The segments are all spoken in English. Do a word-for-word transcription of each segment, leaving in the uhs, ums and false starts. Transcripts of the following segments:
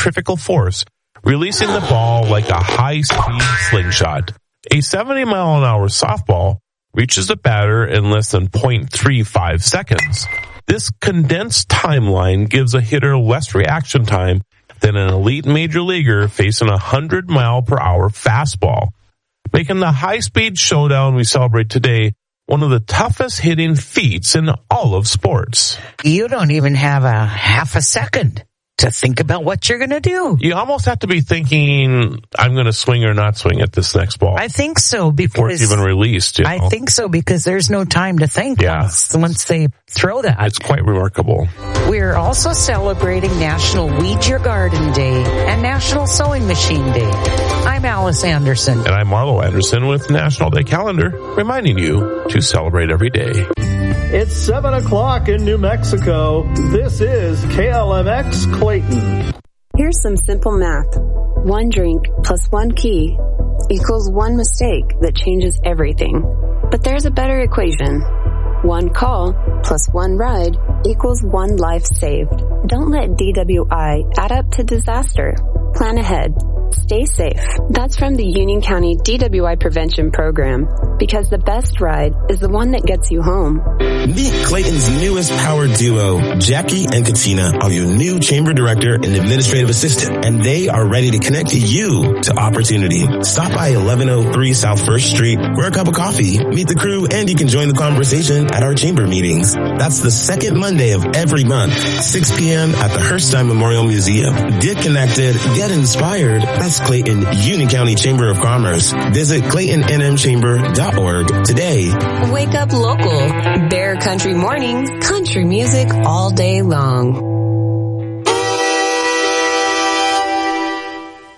centrifugal force, releasing the ball like a high-speed slingshot. A seventy mile an hour softball reaches the batter in less than zero point three five seconds. This condensed timeline gives a hitter less reaction time than an elite major leaguer facing a one hundred mile per hour fastball, making the high-speed showdown we celebrate today one of the toughest hitting feats in all of sports. You don't even have a half a second to think about what you're going to do. You almost have to be thinking, I'm going to swing or not swing at this next ball. I think so because before it's even released. You know? I think so because there's no time to think yeah. once, once they throw that. It's quite remarkable. We're also celebrating National Weed Your Garden Day and National Sewing Machine Day. I'm Alice Anderson. And I'm Marlo Anderson with National Day Calendar, reminding you to celebrate every day. It's seven o'clock in New Mexico. This is K L M X Clayton. Here's some simple math. One drink plus one key equals one mistake that changes everything. But there's a better equation. One call plus one ride equals one life saved. Don't let D W I add up to disaster. Plan ahead. Stay safe. That's from the Union County D W I Prevention Program. Because the best ride is the one that gets you home. Meet Clayton's newest power duo. Jackie and Katina are your new chamber director and administrative assistant, and they are ready to connect you to opportunity. Stop by eleven oh three South First Street, grab a cup of coffee, meet the crew, and you can join the conversation at our chamber meetings. That's the second Monday of every month, six p.m. at the Herstein Memorial Museum. Get connected, get inspired. That's Clayton Union County Chamber of Commerce. Visit clayton n m chamber dot org today. Wake up local. Bear Country Mornings, country music all day long.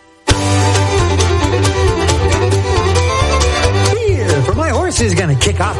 Here, for my horse is going to kick off